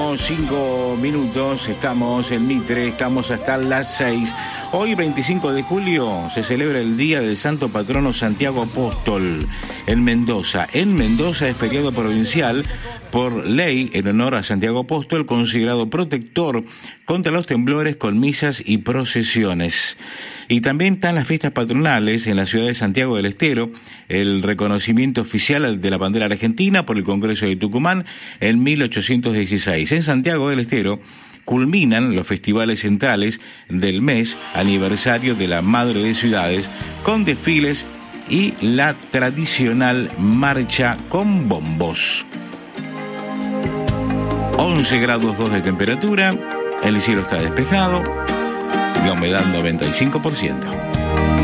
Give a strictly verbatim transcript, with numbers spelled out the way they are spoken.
menos cinco minutos, estamos en Mitre, estamos hasta las seis. Hoy, veinticinco de julio, se celebra el Día del Santo Patrono Santiago Apóstol en Mendoza. En Mendoza es feriado provincial por ley en honor a Santiago Apóstol, considerado protector contra los temblores con misas y procesiones. Y también están las fiestas patronales en la ciudad de Santiago del Estero, el reconocimiento oficial de la bandera argentina por el Congreso de Tucumán en mil ochocientos dieciséis. En Santiago del Estero culminan los festivales centrales del mes aniversario de la Madre de Ciudades con desfiles y la tradicional marcha con bombos. once grados dos de temperatura, el cielo está despejado, la humedad noventa y cinco por ciento.